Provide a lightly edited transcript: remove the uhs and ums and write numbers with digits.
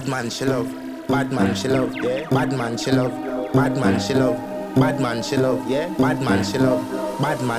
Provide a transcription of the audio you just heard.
Bad man she love, bad man she love, yeah. Bad man she love, bad man she love, bad man she love, yeah. Bad man she love, bad man.